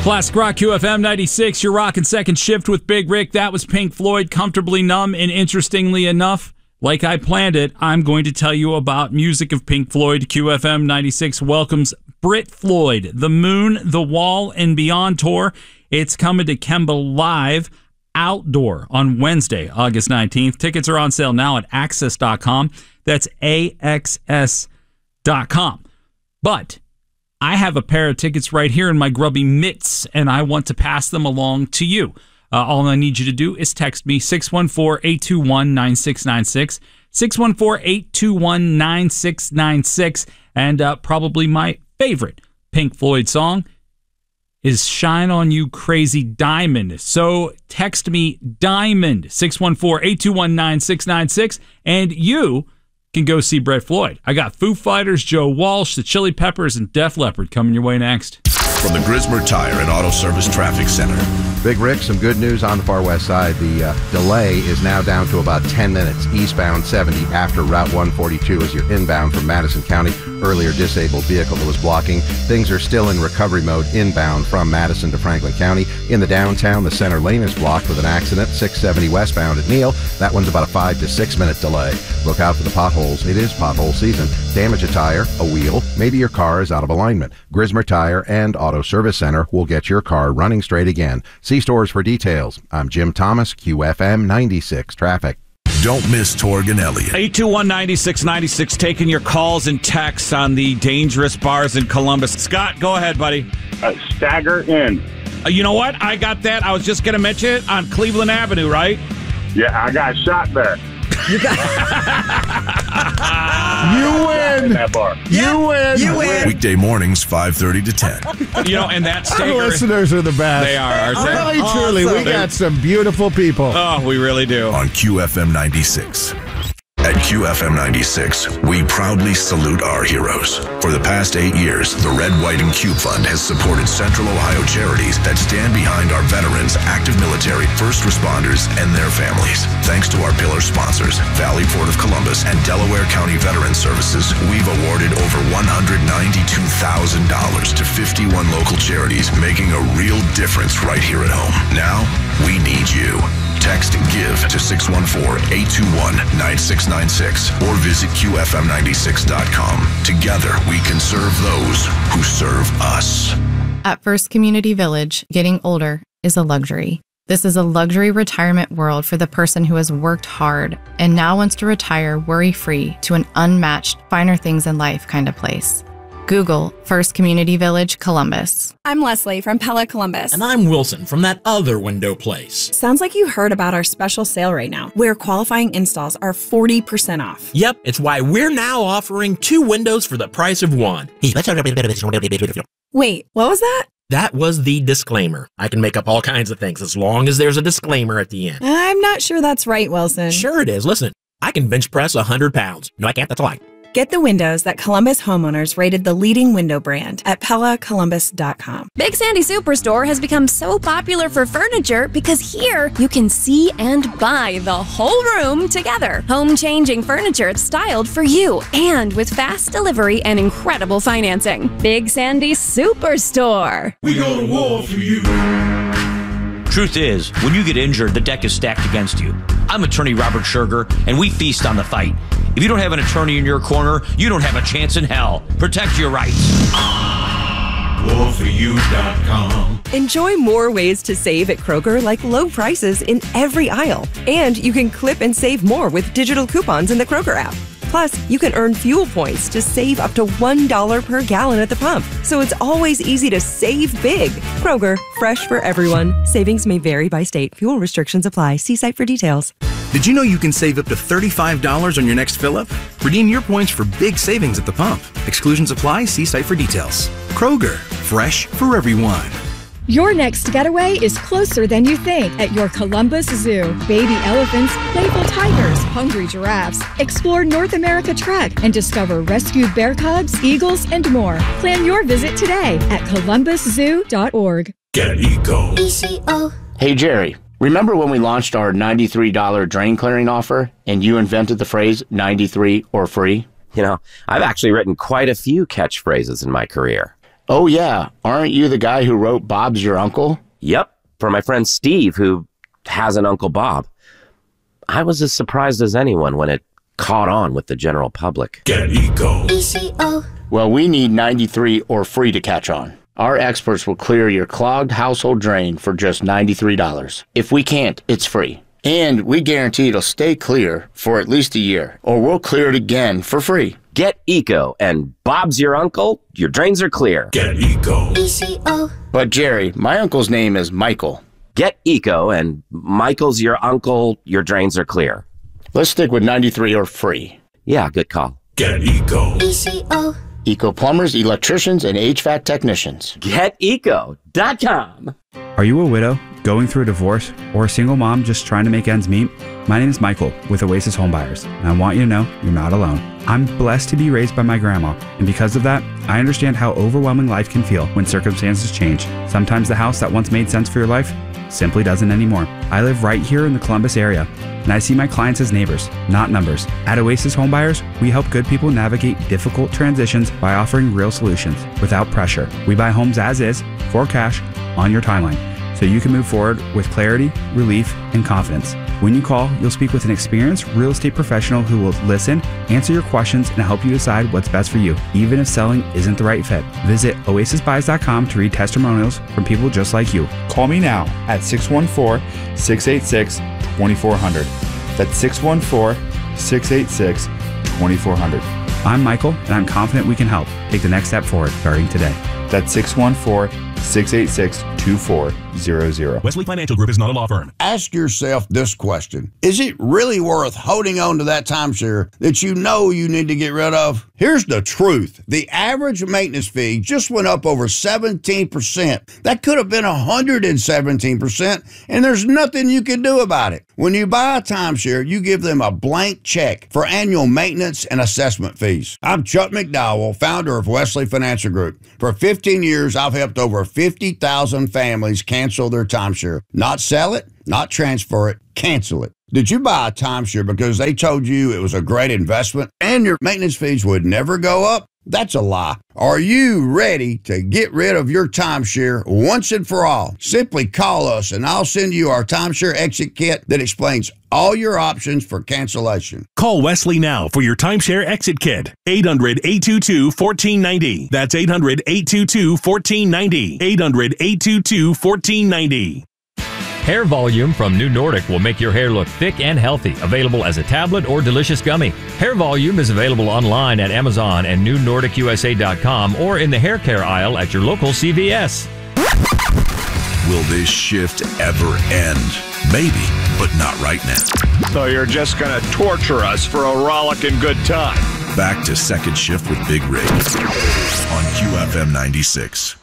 Classic Rock QFM 96, you're rocking second shift with Big Rick. That was Pink Floyd, Comfortably Numb, and interestingly enough, like I planned it, I'm going to tell you about music of Pink Floyd. QFM 96 welcomes Brit Floyd, The Moon, The Wall, and Beyond Tour. It's coming to Kemba Live Outdoor on Wednesday, August 19th. Tickets are on sale now at Axs.com. That's AXS.com. But I have a pair of tickets right here in my grubby mitts, and I want to pass them along to you. All I need you to do is text me 614-821-9696, 614-821-9696, and probably my favorite Pink Floyd song is Shine On You Crazy Diamond. So text me Diamond, 614-821-9696, and you can go see Brit Floyd. I got Foo Fighters, Joe Walsh, the Chili Peppers, and Def Leppard coming your way next. From the Grismer Tire and Auto Service Traffic Center. Big Rick, some good news on the far west side. The delay is now down to about 10 minutes eastbound 70 after Route 142 as you're inbound from Madison County. Earlier disabled vehicle that was blocking. Things are still in recovery mode inbound from Madison to Franklin County. In the downtown, the center lane is blocked with an accident, 670 westbound at Neal. That one's about a 5 to 6 minute delay. Look out for the potholes. It is pothole season. Damage a tire, a wheel, maybe your car is out of alignment. Grismer Tire and Auto Service Center will get your car running straight again. See stores for details. I'm Jim Thomas, QFM 96 Traffic. Don't miss Torg and Elliott. 821-9696, taking your calls and texts on the dangerous bars in Columbus. Scott, go ahead, buddy. Stagger Inn. You know what? I got that. I was just going to mention it on Cleveland Avenue, right? Yeah, I got shot there. You win. That bar. You win. Weekday mornings, 5:30 to 10. You know, and that Our Stager, listeners are the best. they are. Aren't they? Really, truly, we got some beautiful people. Oh, we really do. On QFM 96. At QFM 96, we proudly salute our heroes. For the past 8 years, the Red, White, and Cube Fund has supported Central Ohio charities that stand behind our veterans, active military, first responders, and their families. Thanks to our pillar sponsors, Valley Port of Columbus and Delaware County Veteran Services, we've awarded over $192,000 to 51 local charities, making a real difference right here at home. Now, we need you. Text GIVE to 614-821-9696 or visit QFM96.com. Together, we can serve those who serve us. At First Community Village, getting older is a luxury. This is a luxury retirement world for the person who has worked hard and now wants to retire worry-free to an unmatched, finer things in life kind of place. Google First Community Village, Columbus. I'm Leslie from Pella Columbus. And I'm Wilson from that other window place. Sounds like you heard about our special sale right now, where qualifying installs are 40% off. Yep, it's why we're now offering 2 windows for the price of 1. Wait, what was that? That was the disclaimer. I can make up all kinds of things as long as there's a disclaimer at the end. I'm not sure that's right, Wilson. Sure it is. Listen, I can bench press 100 pounds. No, I can't. That's a lie. Get the windows that Columbus homeowners rated the leading window brand at PellaColumbus.com. Big Sandy Superstore has become so popular for furniture because here you can see and buy the whole room together. Home-changing furniture styled for you and with fast delivery and incredible financing. Big Sandy Superstore. We go to war for you. Truth is, when you get injured, the deck is stacked against you. I'm attorney Robert Scherger, and we feast on the fight. If you don't have an attorney in your corner, you don't have a chance in hell. Protect your rights. WarForYou.com. Enjoy more ways to save at Kroger, like low prices in every aisle. And you can clip and save more with digital coupons in the Kroger app. Plus, you can earn fuel points to save up to $1 per gallon at the pump. So it's always easy to save big. Kroger, fresh for everyone. Savings may vary by state. Fuel restrictions apply. See site for details. Did you know you can save up to $35 on your next fill-up? Redeem your points for big savings at the pump. Exclusions apply. See site for details. Kroger, fresh for everyone. Your next getaway is closer than you think at your Columbus Zoo. Baby elephants, playful tigers, hungry giraffes. Explore North America Trek and discover rescued bear cubs, eagles, and more. Plan your visit today at columbuszoo.org. Get eco. ECO. Hey, Jerry. Remember when we launched our $93 drain clearing offer and you invented the phrase 93 or free? You know, I've actually written quite a few catchphrases in my career. Oh, yeah. Aren't you the guy who wrote Bob's Your Uncle? Yep, for my friend Steve, who has an Uncle Bob. I was as surprised as anyone when it caught on with the general public. Get Eco. ECO. Well, we need 93 or free to catch on. Our experts will clear your clogged household drain for just $93. If we can't, it's free. And we guarantee it'll stay clear for at least a year, or we'll clear it again for free. Get Eco, and Bob's your uncle, your drains are clear. Get Eco. ECO. But Jerry, my uncle's name is Michael. Get Eco, and Michael's your uncle, your drains are clear. Let's stick with 93 or free. Yeah, good call. Get Eco. ECO. Eco plumbers, electricians, and HVAC technicians. GetEco.com. Are you a widow, going through a divorce, or a single mom just trying to make ends meet? My name is Michael with Oasis Homebuyers, and I want you to know you're not alone. I'm blessed to be raised by my grandma, and because of that, I understand how overwhelming life can feel when circumstances change. Sometimes the house that once made sense for your life simply doesn't anymore. I live right here in the Columbus area, and I see my clients as neighbors, not numbers. At Oasis Homebuyers, we help good people navigate difficult transitions by offering real solutions without pressure. We buy homes as is, for cash, on your timeline, so you can move forward with clarity, relief, and confidence. When you call, you'll speak with an experienced real estate professional who will listen, answer your questions, and help you decide what's best for you, even if selling isn't the right fit. Visit oasisbuys.com to read testimonials from people just like you. Call me now at 614-686-2400. That's 614-686-2400. I'm Michael, and I'm confident we can help take the next step forward starting today. That's 614-686-2400. Wesley Financial Group is not a law firm. Ask yourself this question. Is it really worth holding on to that timeshare that you know you need to get rid of? Here's the truth. The average maintenance fee just went up over 17%. That could have been 117%, and there's nothing you can do about it. When you buy a timeshare, you give them a blank check for annual maintenance and assessment fees. I'm Chuck McDowell, founder of Wesley Financial Group. For 15 years, I've helped over 50,000 families cancel their timeshare. Not sell it, not transfer it, cancel it. Did you buy a timeshare because they told you it was a great investment and your maintenance fees would never go up? That's a lie. Are you ready to get rid of your timeshare once and for all? Simply call us and I'll send you our timeshare exit kit that explains all your options for cancellation. Call Wesley now for your timeshare exit kit. 800-822-1490. That's 800-822-1490. 800-822-1490. Hair Volume from New Nordic will make your hair look thick and healthy. Available as a tablet or delicious gummy. Hair Volume is available online at Amazon and NewNordicUSA.com or in the hair care aisle at your local CVS. Will this shift ever end? Maybe, but not right now. So you're just going to torture us for a rollicking good time. Back to Second Shift with Big Rig on QFM 96.